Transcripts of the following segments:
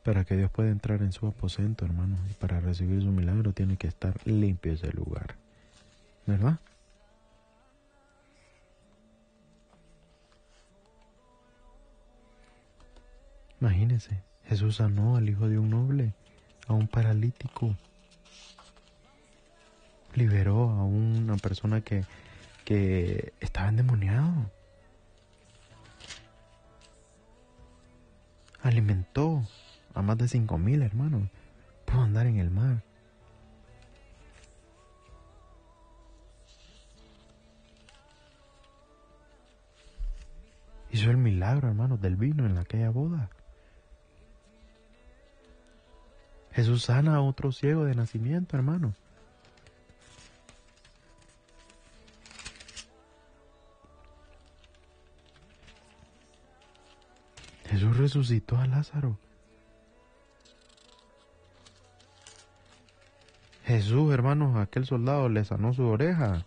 Para que Dios pueda entrar en su aposento, hermanos, y para recibir su milagro tiene que estar limpio ese lugar, ¿verdad? Imagínense, Jesús sanó al hijo de un noble, a un paralítico, liberó a una persona que estaba endemoniado, alimentó a más de 5,000 hermanos, pudo andar en el mar. Hizo el milagro, hermanos, del vino en aquella boda. Jesús sana a otro ciego de nacimiento, hermano. Jesús resucitó a Lázaro. Jesús, hermanos, a aquel soldado le sanó su oreja.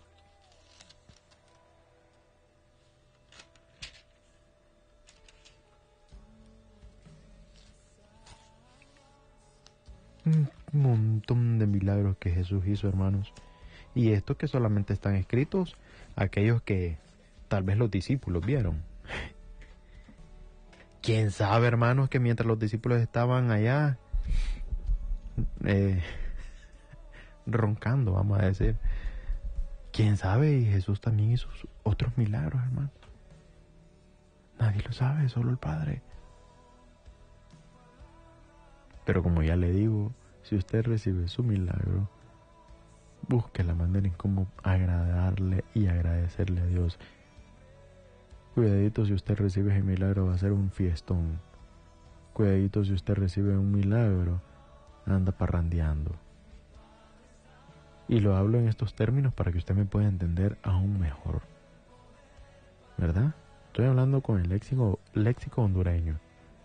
Un montón de milagros que Jesús hizo, hermanos. Y estos que solamente están escritos, aquellos que tal vez los discípulos vieron. ¿Quién sabe, hermanos, que mientras los discípulos estaban allá roncando, vamos a decir, quién sabe, y Jesús también hizo otros milagros, hermanos? Nadie lo sabe, solo el Padre. Pero como ya le digo, si usted recibe su milagro, busque la manera en cómo agradarle y agradecerle a Dios. Cuidadito si usted recibe ese milagro, va a ser un fiestón. Cuidadito si usted recibe un milagro, anda parrandeando. Y lo hablo en estos términos para que usted me pueda entender aún mejor, ¿verdad? Estoy hablando con el léxico hondureño.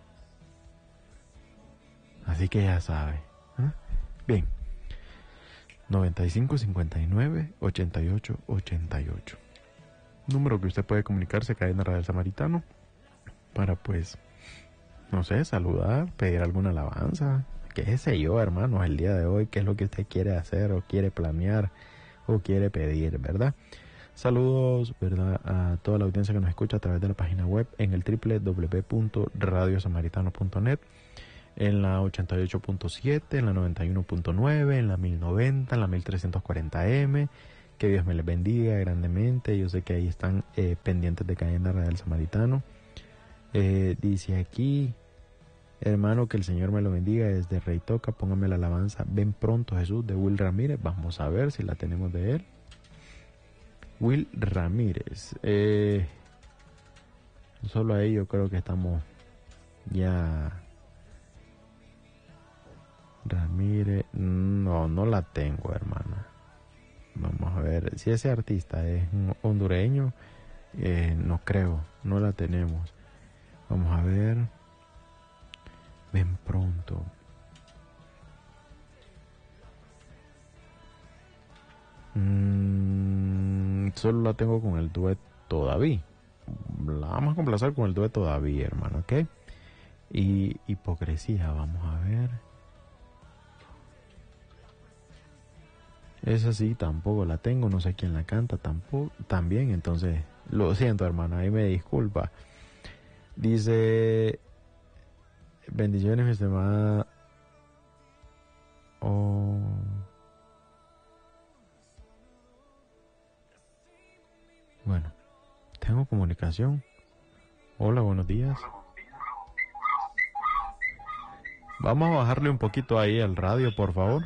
Así que ya sabe. Bien. 95 59 88 88. Número que usted puede comunicarse, Cadena Radial Samaritano, para pues, no sé, saludar, pedir alguna alabanza, qué sé yo, hermanos, el día de hoy, qué es lo que usted quiere hacer o quiere planear o quiere pedir, ¿verdad? Saludos, ¿verdad?, a toda la audiencia que nos escucha a través de la página web en el www.radiosamaritano.net, en la 88.7, en la 91.9, en la 1090, en la 1340M. Que Dios me les bendiga grandemente. Yo sé que ahí están pendientes de Cadena Radial Samaritano. Dice aquí, hermano, que el Señor me lo bendiga desde Rey Toca. Póngame la alabanza Ven Pronto Jesús de Will Ramírez. Vamos a ver si la tenemos de él. Will Ramírez. Solo ahí yo creo que estamos ya. Ramírez, no la tengo, hermana. Vamos a ver, si ese artista es un hondureño, no creo, no la tenemos. Vamos a ver. Ven Pronto. Solo la tengo con el dueto David. La vamos a complacer con el dueto David, hermano, ¿ok? Y Hipocresía, vamos a ver. Esa sí, tampoco la tengo, no sé quién la canta tampoco, también, entonces, lo siento, hermano, ahí me disculpa. Dice, bendiciones, mi estimada. Bueno, tengo comunicación. Hola, buenos días. Vamos a bajarle un poquito ahí al radio, por favor.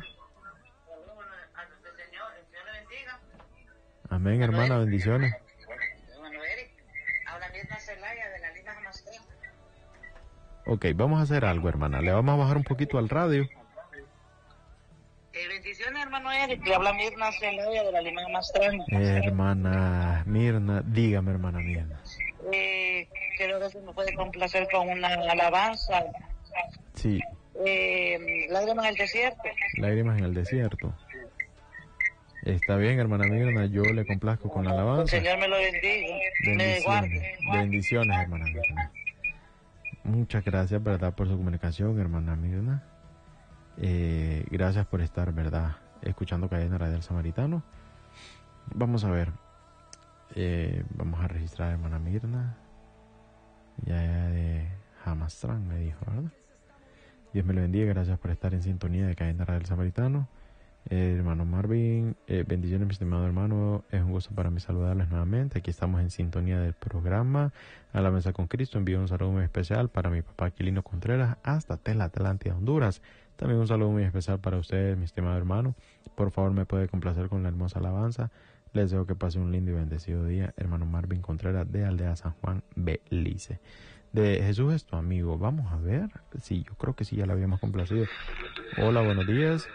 Amén, hermana, bendiciones. Bueno, Eric, habla Mirna Celaya de la Lima Mastrana. Ok, vamos a hacer algo, hermana. Le vamos a bajar un poquito al radio. Bendiciones, hermano Eric, le habla Mirna Celaya de la Lima Mastrana. Hermana Mirna, dígame, hermana Mirna. Creo que se me puede complacer con una alabanza. Sí. Lágrimas en el desierto. Lágrimas en el desierto. Está bien, hermana Mirna, yo le complazco con la alabanza. El Señor me lo bendiga. Me guarde. Bendiciones, hermana Mirna. Muchas gracias, ¿verdad? Por su comunicación, hermana Mirna. Gracias por estar, ¿verdad? Escuchando Cadena Radial Samaritano. Vamos a ver. Vamos a registrar a hermana Mirna. Ya de Hamastrán me dijo, ¿verdad? Dios me lo bendiga, gracias por estar en sintonía de Cadena Radial Samaritano. Hermano Marvin, bendiciones mi estimado hermano, es un gusto para mí saludarles nuevamente. Aquí estamos en sintonía del programa A la Mesa con Cristo. Envío un saludo muy especial para mi papá Aquilino Contreras hasta Tela, Atlántida, Honduras. También un saludo muy especial para ustedes, mi estimado hermano. Por favor, me puede complacer con la hermosa alabanza. Les deseo que pase un lindo y bendecido día, hermano Marvin Contreras de Aldea San Juan, Belice. De Jesús es tu amigo. Vamos a ver. Sí, yo creo que sí, ya la habíamos complacido. Hola, buenos días.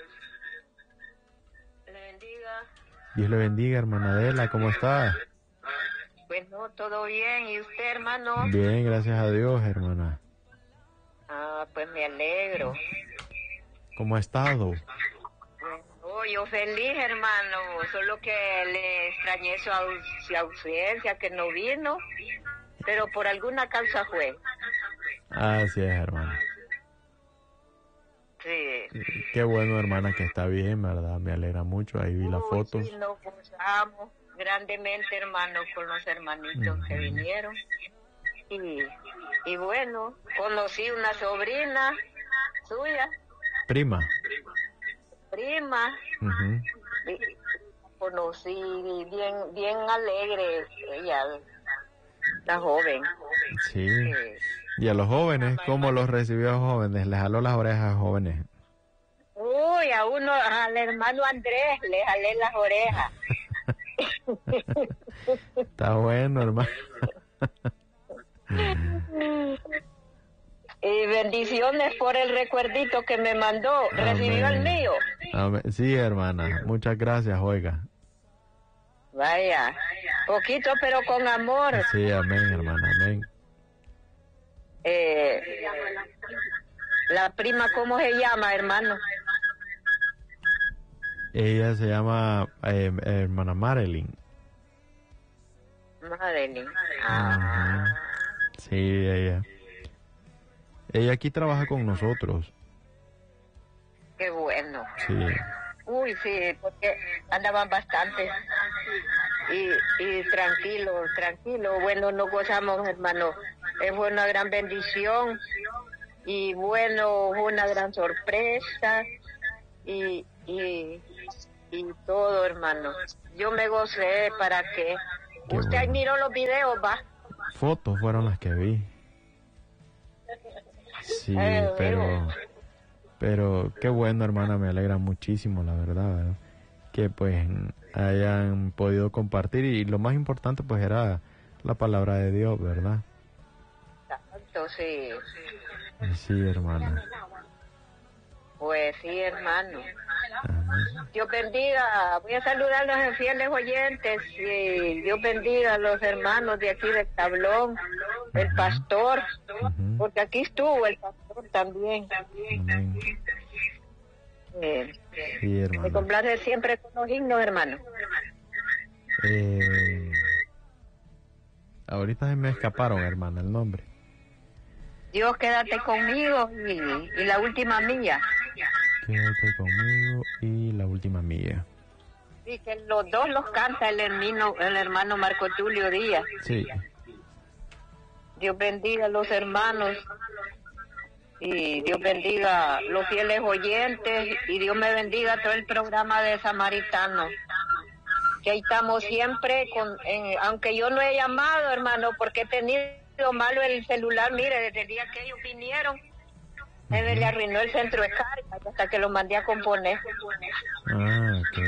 Dios le bendiga, hermana Adela, ¿cómo está? Bueno, todo bien. ¿Y usted, hermano? Bien, gracias a Dios, hermana. Ah, pues me alegro. ¿Cómo ha estado? Bueno, yo feliz, hermano. Solo que le extrañé su ausencia, que no vino. Pero por alguna causa fue. Así es, hermana. Sí. Qué bueno, hermana, que está bien, ¿verdad? Me alegra mucho. Ahí vi las fotos. Sí, nos gozamos grandemente, hermano, con los hermanitos que vinieron. Y bueno, conocí una sobrina suya. Prima. Conocí bien alegre ella, la joven. Sí. Y a los jóvenes, ¿cómo los recibió a los jóvenes? ¿Les jaló las orejas a los jóvenes? Uy, al hermano Andrés le jalé las orejas. Está bueno, hermano. Y bendiciones por el recuerdito que me mandó. ¿Recibió el mío? Amén. Sí, hermana. Muchas gracias, oiga. Vaya. Poquito, pero con amor. Sí, amén, hermana. Amén. La prima, ¿cómo se llama, hermano? Ella se llama hermana Marilyn. Marilyn. Sí, ella. Ella aquí trabaja con nosotros. Qué bueno. Sí. Uy, sí, porque andaban bastante. Y tranquilo. Bueno, nos gozamos, hermano. Fue una gran bendición. Y bueno, fue una gran sorpresa. Y todo, hermano. Yo me gocé para que... Qué Usted bueno. miró los videos, ¿va? Fotos fueron las que vi. Sí, pero qué bueno, hermana, me alegra muchísimo, la verdad, que pues hayan podido compartir y lo más importante pues era la palabra de Dios, ¿verdad? Exacto, sí. Sí, hermana. Pues sí, hermano. Ajá. Dios bendiga. Voy a saludar a los fieles oyentes. Y Dios bendiga a los hermanos de aquí del tablón, el pastor, porque aquí estuvo el pastor también. Amén. Sí, Me hermana. complace siempre con los himnos, hermano. Ahorita se me escaparon, hermana, el nombre. Dios, quédate conmigo y la última milla. Quédate conmigo y la última mía. Sí, que los dos los canta el hermano Marco Tulio Díaz. Sí. Dios bendiga a los hermanos y Dios bendiga a los fieles oyentes y Dios me bendiga todo el programa de Samaritano. Que ahí estamos siempre, aunque yo no he llamado, hermano, porque he tenido malo el celular. Mire, desde el día que ellos vinieron, se me le arruinó el centro de carga hasta que lo mandé a componer. Ah, ok.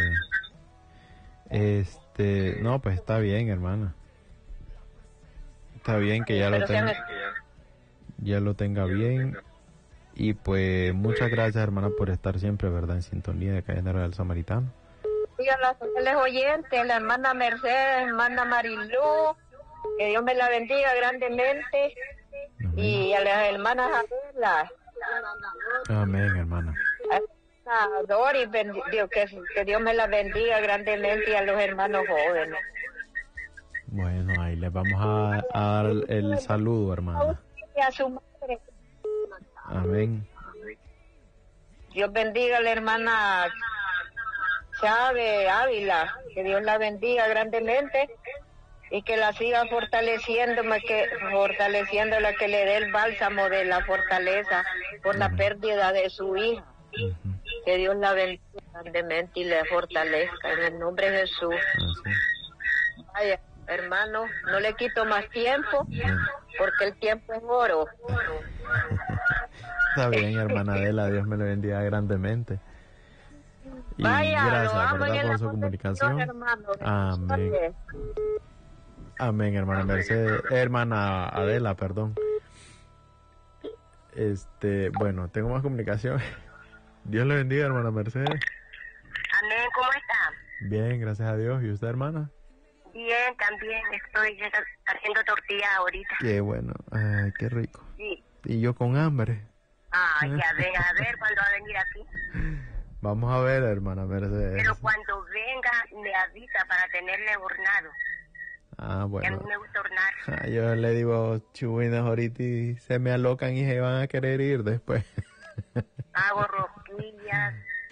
No, pues está bien, hermana. Está bien que ya lo tenga bien. Y pues muchas gracias, hermana, por estar siempre, ¿verdad?, en sintonía de Cadena Radial Samaritano. Y a las fieles oyentes, la hermana Mercedes, hermana Marilú, que Dios me la bendiga grandemente. Amén. Y a las hermanas Adela. Amén, hermana. A Doris, que Dios me la bendiga grandemente y a los hermanos jóvenes. Bueno, ahí les vamos a dar el saludo, hermana. y a su madre. Amén. Dios bendiga a la hermana Chávez Ávila, que Dios la bendiga grandemente y que la siga fortaleciéndome, fortaleciéndola, que le dé el bálsamo de la fortaleza por la pérdida de su hija. Que Dios la bendiga grandemente y le fortalezca en el nombre de Jesús. Vaya, hermano, no le quito más tiempo porque el tiempo es oro. Está bien, hermana Adela, Dios me le bendiga grandemente. Y vaya, gracias, ¿verdad? Por su comunicación. Hermano. Amén. Amén, hermana Mercedes, hermana Adela, perdón. Bueno, tengo más comunicación. Dios le bendiga, hermana Mercedes. Amén, ¿cómo está? Bien, gracias a Dios. ¿Y usted, hermana? Bien, también estoy haciendo tortillas ahorita. Qué bueno, ay, qué rico. Sí. Y yo con hambre. Ah, ya ven, a ver cuándo va a venir aquí. Vamos a ver, hermana Mercedes. Pero cuando venga, me avisa para tenerle hornado. Ah, bueno. Que a mí me gusta hornar. Yo le digo chubinas ahorita y se me alocan y se van a querer ir después. Hago rosquillas,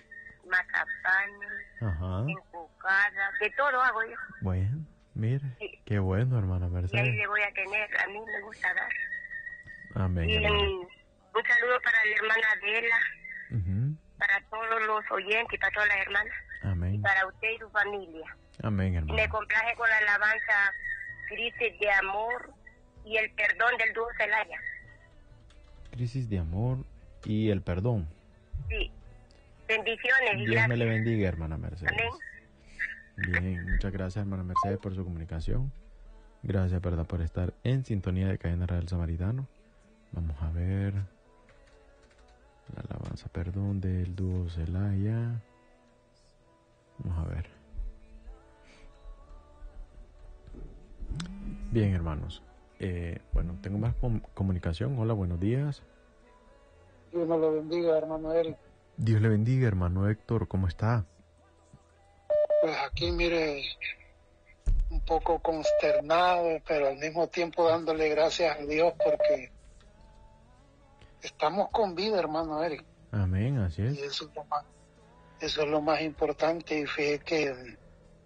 mazapanes, enfocadas, de todo hago yo. Bueno, mire, sí. Qué bueno, hermana Mercedes. Y ahí le voy a tener, a mí me gusta dar. Amén. Y hermana. Un saludo para la hermana Adela, para todos los oyentes y para todas las hermanas. Amén. Y para usted y su familia. Amén, hermano. Me complace con la alabanza Crisis de Amor y el Perdón del dúo Celaya. Crisis de Amor y el Perdón. Sí. Bendiciones y Dios gracias. me le bendiga, hermana Mercedes. Amén. Bien, muchas gracias, hermana Mercedes, por su comunicación. Gracias, ¿verdad?, por estar en sintonía de Cadena Radio Samaritano. Vamos a ver la alabanza Perdón del dúo Celaya. Vamos a ver. Bien, hermanos. Bueno, tengo más comunicación. Hola, buenos días. Dios me lo bendiga, hermano Eric. Dios le bendiga, hermano Héctor. ¿Cómo está? Pues aquí, mire, un poco consternado, pero al mismo tiempo dándole gracias a Dios porque estamos con vida, hermano Eric. Amén, así es. Y eso es lo más importante. Y fíjate que,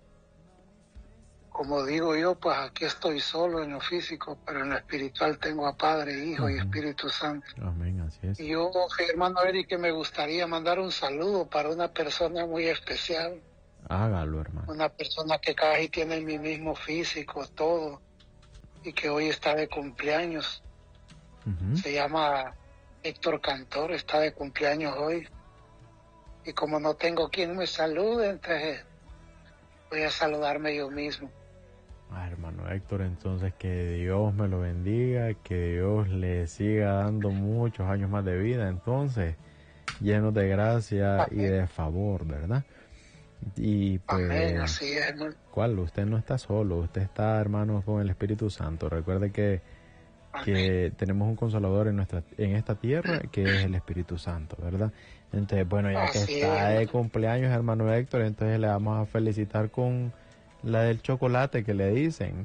como digo yo, pues aquí estoy solo en lo físico, pero en lo espiritual tengo a Padre, Hijo y Espíritu Santo. Amén, así es. Y yo, hermano Eric, que me gustaría mandar un saludo para una persona muy especial. Hágalo, hermano. Una persona que casi tiene mi mismo físico, todo, y que hoy está de cumpleaños. Se llama Héctor Cantor, está de cumpleaños hoy. Y como no tengo quien me salude, entonces voy a saludarme yo mismo. Hermano Héctor, entonces que Dios me lo bendiga, que Dios le siga dando muchos años más de vida, entonces, llenos de gracia y de favor, ¿verdad? Y pues, amén, así es, hermano. ¿Cuál? Usted no está solo, usted está, hermano, con el Espíritu Santo. Recuerde que tenemos un Consolador en esta tierra, que es el Espíritu Santo, ¿verdad? Entonces, bueno, ya así que está es, de cumpleaños, hermano Héctor, entonces le vamos a felicitar con la del chocolate que le dicen.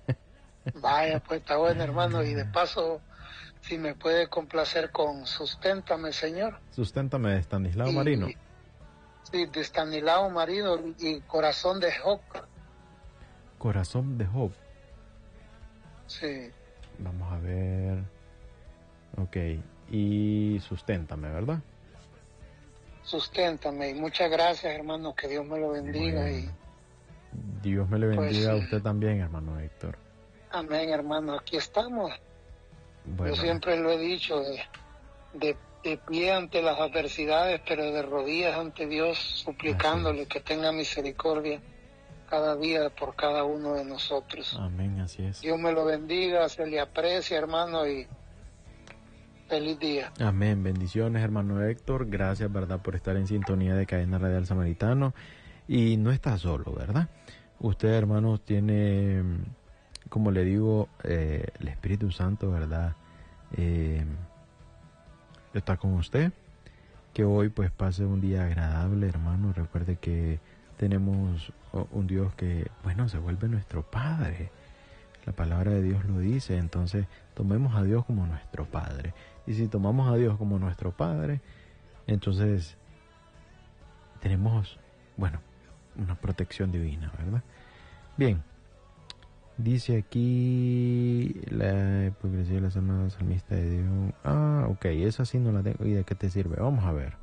Vaya, pues está bueno, hermano, y de paso, si me puede complacer con Susténtame, Señor. Susténtame, de Estanislao Marino. Sí, de Estanislao Marino y Corazón de Job. Corazón de Job. Sí. Vamos a ver. Ok, y Susténtame, ¿verdad? Susténtame, y muchas gracias, hermano, que Dios me lo bendiga. Bueno. Y Dios me le bendiga pues, a usted también, hermano Héctor. Amén, hermano, aquí estamos. Bueno. Yo siempre lo he dicho, de pie ante las adversidades, pero de rodillas ante Dios, suplicándole que tenga misericordia cada día por cada uno de nosotros. Amén, así es. Dios me lo bendiga, se le aprecia, hermano, y feliz día. Amén, bendiciones, hermano Héctor. Gracias, ¿verdad?, por estar en sintonía de Cadena Radial Samaritano. Y no está solo, ¿verdad? Usted, hermanos, tiene, como le digo, el Espíritu Santo, ¿verdad? Está con usted. Que hoy pues pase un día agradable, hermano. Recuerde que tenemos un Dios que, bueno, se vuelve nuestro Padre. La palabra de Dios lo dice, entonces tomemos a Dios como nuestro Padre. Y si tomamos a Dios como nuestro Padre, entonces tenemos, bueno, una protección divina, ¿verdad? Bien, dice aquí la hipocresía de la salmista de Dios. Ah, ok, esa sí no la tengo. ¿Y de qué te sirve? Vamos a ver.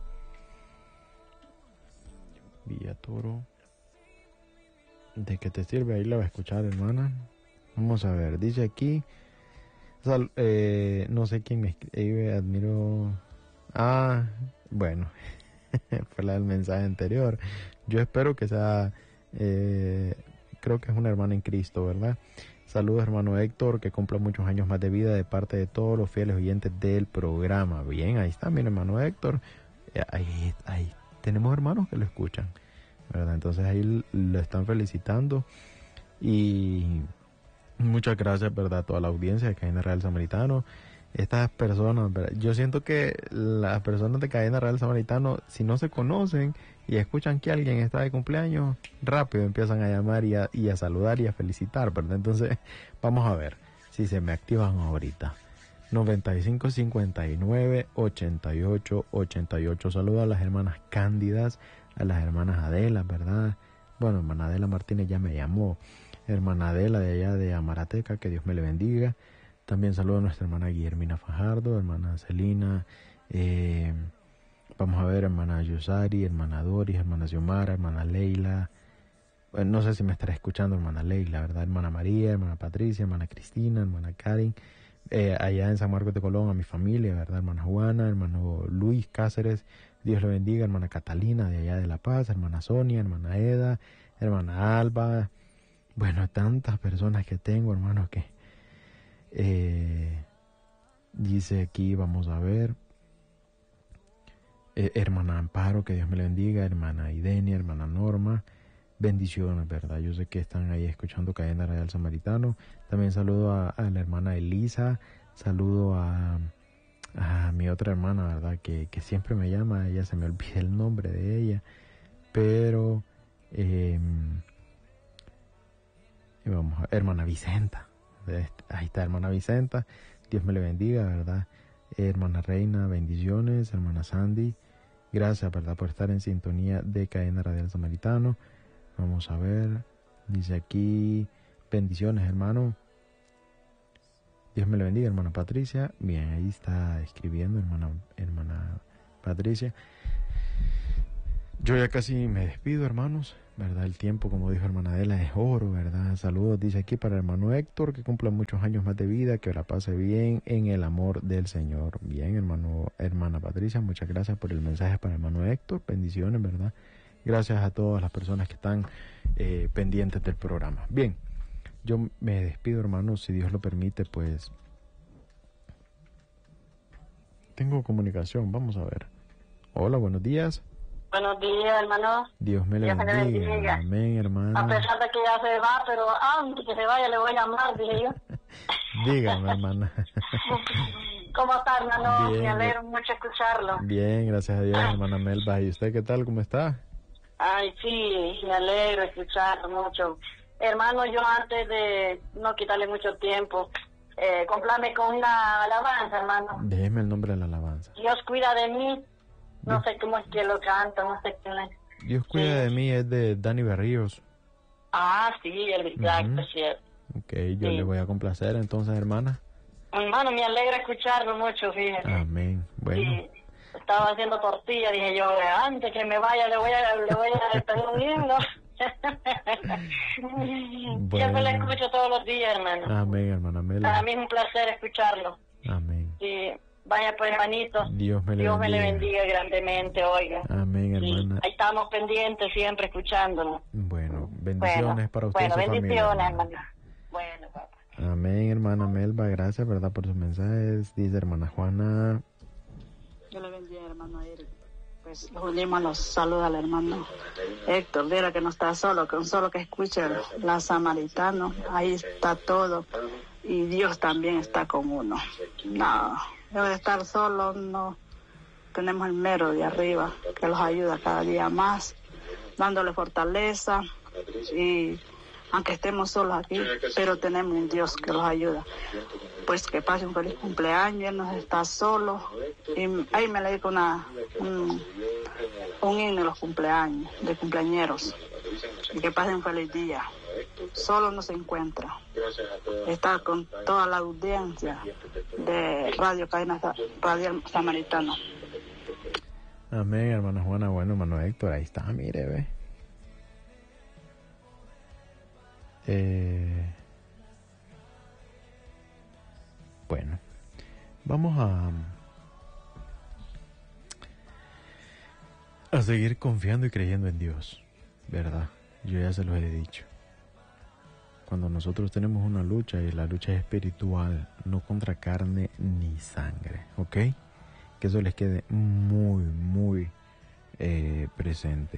Villatoro. ¿De qué te sirve? Ahí la va a escuchar, hermana. Vamos a ver, dice aquí, no sé quién me escribe, admiro, bueno, fue la del mensaje anterior. Yo espero que sea, creo que es una hermana en Cristo, ¿verdad? Saludos, hermano Héctor, que cumpla muchos años más de vida de parte de todos los fieles oyentes del programa. Bien, ahí está mi hermano Héctor, ahí tenemos hermanos que lo escuchan, ¿verdad? Entonces ahí lo están felicitando y muchas gracias, ¿verdad? A toda la audiencia de Cadena Real Samaritano. Estas personas, ¿verdad? Yo siento que las personas de Cadena Real Samaritano, si no se conocen y escuchan que alguien está de cumpleaños, rápido empiezan a llamar y a saludar y a felicitar, ¿verdad? Entonces, vamos a ver si se me activan ahorita. 95 59 88 88. Saludos a las hermanas Cándidas, a las hermanas Adela, ¿verdad? Bueno, hermana Adela Martínez ya me llamó. Hermana Adela de allá de Amarateca, que Dios me le bendiga. También saludo a nuestra hermana Guillermina Fajardo, hermana Celina, vamos a ver, hermana Yosari, hermana Doris, hermana Xiomara, hermana Leila, no sé si me estará escuchando hermana Leila, ¿verdad? Hermana María, hermana Patricia, hermana Cristina, hermana Karen, allá en San Marcos de Colón, a mi familia, ¿verdad? Hermana Juana, hermano Luis Cáceres, Dios le bendiga, hermana Catalina de allá de La Paz, hermana Sonia, hermana Eda, hermana Alba. Bueno, tantas personas que tengo, hermanos, que dice aquí, vamos a ver, hermana Amparo, que Dios me la bendiga, hermana Idenia, hermana Norma, bendiciones, ¿verdad? Yo sé que están ahí escuchando Cadena Real Samaritano. También saludo a la hermana Elisa, saludo a mi otra hermana, ¿verdad? Que siempre me llama, ella se me olvida el nombre de ella, pero... y vamos a hermana Vicenta, ahí está hermana Vicenta, Dios me le bendiga, ¿verdad? Hermana Reina, bendiciones, hermana Sandy, gracias, ¿verdad? Por estar en sintonía de Cadena Radial Samaritano. Vamos a ver, dice aquí, bendiciones, hermano, Dios me le bendiga, hermana Patricia. Bien, ahí está escribiendo hermana Patricia. Yo ya casi me despido, hermanos, ¿verdad? El tiempo, como dijo hermana Adela, es oro, ¿verdad? Saludos, dice aquí, para el hermano Héctor, que cumpla muchos años más de vida, que la pase bien en el amor del Señor. Bien, hermana Patricia, muchas gracias por el mensaje para el hermano Héctor, bendiciones, ¿verdad? Gracias a todas las personas que están pendientes del programa. Bien, yo me despido, hermanos, si Dios lo permite, pues... Tengo comunicación, vamos a ver. Hola, buenos días. Buenos días, hermano. Dios me le bendiga. Amén, hermano. A pesar de que ya se va, pero antes que se vaya le voy a llamar, dije yo. Dígame, hermana. ¿Cómo está, hermano? Bien, me alegro mucho escucharlo. Bien, gracias a Dios, hermana Melba. ¿Y usted qué tal? ¿Cómo está? Ay, sí, me alegro escucharlo mucho. Hermano, yo antes de no quitarle mucho tiempo, complame con una alabanza, hermano. Déjeme el nombre de la alabanza. Dios cuida de mí. No sé cómo es que lo canta, no sé quién es. Dios cuida de mí, es de Dani Berríos. Ah, sí, el exacto, cierto. Ok, yo le voy a complacer entonces, hermana. Hermano, me alegra escucharlo mucho, fíjate. Amén. Bueno. Sí, estaba haciendo tortilla, dije yo, antes que me vaya le voy a pedir un himno. Siempre le escucho todos los días, hermano. Amén, hermana Mela. Para mí es un placer escucharlo. Amén. Sí. Vaya pues, hermanito. Dios me le bendiga grandemente, oiga. Amén, hermana. Sí, ahí estamos pendientes siempre escuchándolo. Bueno, bendiciones para usted y su bendiciones, familia. hermana. Bueno, papá. Amén, hermana Melba, gracias, ¿verdad? Por sus mensajes. Dice hermana Juana. Yo le bendiga, hermano Eric. Pues nos unimos a los saludos al hermano Héctor. Dile que no está solo, que un solo que escuche la Samaritano. Ahí está todo. Y Dios también está con uno. No, debe de estar solo, no. Tenemos el mero de arriba que los ayuda cada día más, dándole fortaleza y aunque estemos solos aquí, pero tenemos un Dios que los ayuda. Pues que pase un feliz cumpleaños, Él no está solo. Y ahí me leí con un himno de los cumpleaños, de cumpleañeros. Y que pase un feliz día. Solo no se encuentra. Está con toda la audiencia de Radio Cadena Radial Samaritano. Amén, hermana Juana. Bueno, hermano Héctor, ahí está, mire, ve. Bueno, vamos a seguir confiando y creyendo en Dios, ¿verdad? Yo ya se los he dicho. Cuando nosotros tenemos una lucha, y la lucha es espiritual, no contra carne ni sangre, ¿ok? Que eso les quede muy, muy presente.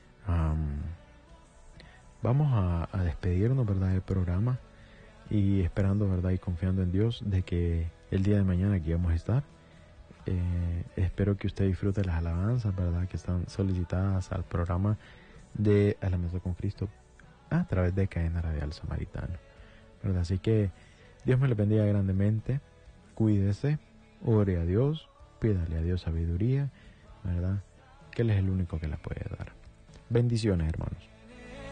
Vamos a despedirnos, ¿verdad?, del programa, y esperando, ¿verdad?, y confiando en Dios de que el día de mañana aquí vamos a estar. Espero que usted disfrute las alabanzas, ¿verdad?, que están solicitadas al programa de A la Mesa con Cristo a través de Cadena Radial Samaritano, ¿verdad? Así que Dios me le bendiga grandemente. Cuídese, ore a Dios, pídale a Dios sabiduría, ¿verdad?, que Él es el único que la puede dar. Bendiciones, hermanos.